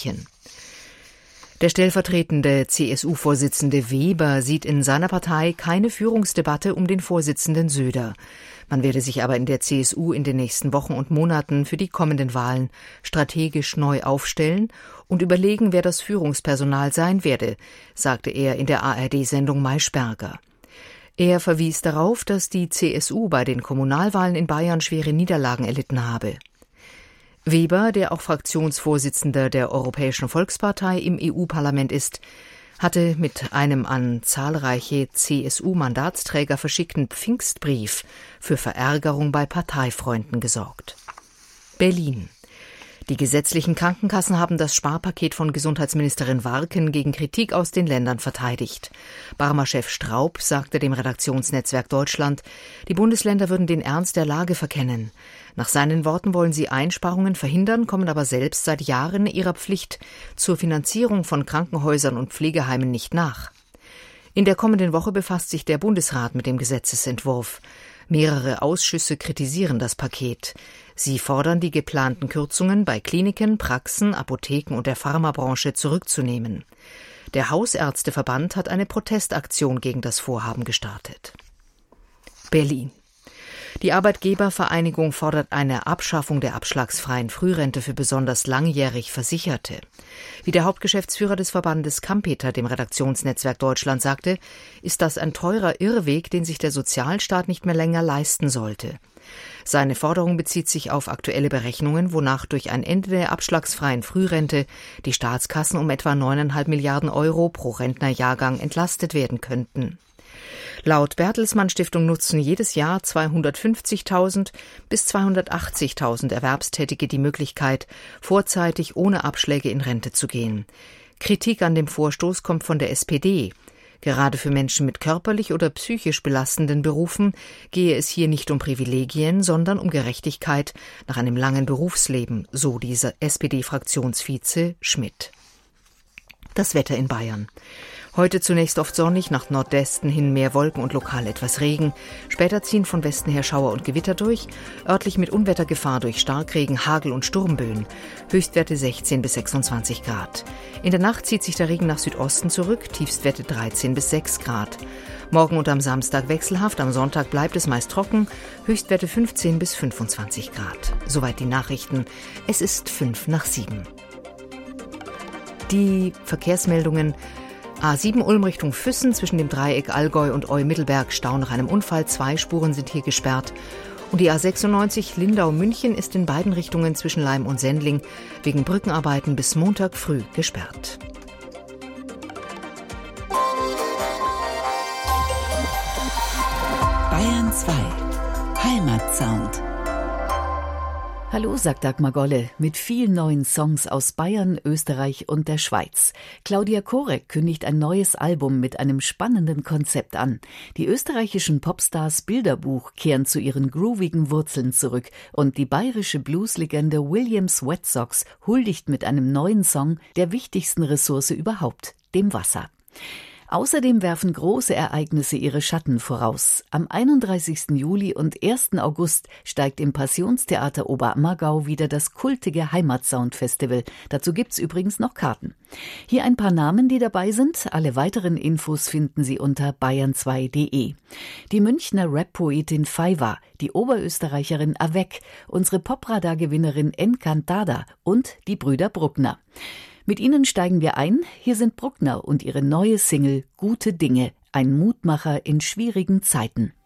München. Der stellvertretende CSU-Vorsitzende Weber sieht in seiner Partei keine Führungsdebatte um den Vorsitzenden Söder. Man werde sich aber in der CSU in den nächsten Wochen und Monaten für die kommenden Wahlen strategisch neu aufstellen und überlegen, wer das Führungspersonal sein werde, sagte er in der ARD-Sendung Maischberger. Er verwies darauf, dass die CSU bei den Kommunalwahlen in Bayern schwere Niederlagen erlitten habe. Weber, der auch Fraktionsvorsitzender der Europäischen Volkspartei im EU-Parlament ist, hatte mit einem an zahlreiche CSU-Mandatsträger verschickten Pfingstbrief für Verärgerung bei Parteifreunden gesorgt. Berlin. Die gesetzlichen Krankenkassen haben das Sparpaket von Gesundheitsministerin Warken gegen Kritik aus den Ländern verteidigt. Barmer-Chef Straub sagte dem Redaktionsnetzwerk Deutschland, die Bundesländer würden den Ernst der Lage verkennen. Nach seinen Worten wollen sie Einsparungen verhindern, kommen aber selbst seit Jahren ihrer Pflicht zur Finanzierung von Krankenhäusern und Pflegeheimen nicht nach. In der kommenden Woche befasst sich der Bundesrat mit dem Gesetzesentwurf. Mehrere Ausschüsse kritisieren das Paket. Sie fordern, die geplanten Kürzungen bei Kliniken, Praxen, Apotheken und der Pharmabranche zurückzunehmen. Der Hausärzteverband hat eine Protestaktion gegen das Vorhaben gestartet. Berlin. Die Arbeitgebervereinigung fordert eine Abschaffung der abschlagsfreien Frührente für besonders langjährig Versicherte. Wie der Hauptgeschäftsführer des Verbandes Kampeter dem Redaktionsnetzwerk Deutschland sagte, ist das ein teurer Irrweg, den sich der Sozialstaat nicht mehr länger leisten sollte. Seine Forderung bezieht sich auf aktuelle Berechnungen, wonach durch ein Ende der abschlagsfreien Frührente die Staatskassen um etwa 9,5 Milliarden Euro pro Rentnerjahrgang entlastet werden könnten. Laut Bertelsmann Stiftung nutzen jedes Jahr 250.000 bis 280.000 Erwerbstätige die Möglichkeit, vorzeitig ohne Abschläge in Rente zu gehen. Kritik an dem Vorstoß kommt von der SPD. Gerade für Menschen mit körperlich oder psychisch belastenden Berufen gehe es hier nicht um Privilegien, sondern um Gerechtigkeit nach einem langen Berufsleben, so dieser SPD-Fraktionsvize Schmidt. Das Wetter in Bayern. Heute zunächst oft sonnig, nach Nordwesten hin mehr Wolken und lokal etwas Regen. Später ziehen von Westen her Schauer und Gewitter durch, örtlich mit Unwettergefahr durch Starkregen, Hagel und Sturmböen. Höchstwerte 16 bis 26 Grad. In der Nacht zieht sich der Regen nach Südosten zurück, Tiefstwerte 13 bis 6 Grad. Morgen und am Samstag wechselhaft, am Sonntag bleibt es meist trocken, Höchstwerte 15 bis 25 Grad. Soweit die Nachrichten. Es ist 5:07. Die Verkehrsmeldungen: A7 Ulm Richtung Füssen zwischen dem Dreieck Allgäu und Eu-Mittelberg Stau nach einem Unfall. 2 Spuren sind hier gesperrt. Und die A96 Lindau-München ist in beiden Richtungen zwischen Laim und Sendling wegen Brückenarbeiten bis Montag früh gesperrt. Bayern 2 Heimatsound. Hallo, sagt Dagmar Golle, mit vielen neuen Songs aus Bayern, Österreich und der Schweiz. Claudia Korek kündigt ein neues Album mit einem spannenden Konzept an. Die österreichischen Popstars Bilderbuch kehren zu ihren groovigen Wurzeln zurück und die bayerische Blueslegende Williams Wet Sox huldigt mit einem neuen Song der wichtigsten Ressource überhaupt, dem Wasser. Außerdem werfen große Ereignisse ihre Schatten voraus. Am 31. Juli und 1. August steigt im Passionstheater Oberammergau wieder das kultige Heimatsound-Festival. Dazu gibt's übrigens noch Karten. Hier ein paar Namen, die dabei sind. Alle weiteren Infos finden Sie unter bayern2.de. Die Münchner Rap-Poetin Faiwa, die Oberösterreicherin Avec, unsere Popradar-Gewinnerin Encantada und die Brüder Bruckner. Mit ihnen steigen wir ein. Hier sind Bruckner und ihre neue Single Gute Dinge, ein Mutmacher in schwierigen Zeiten.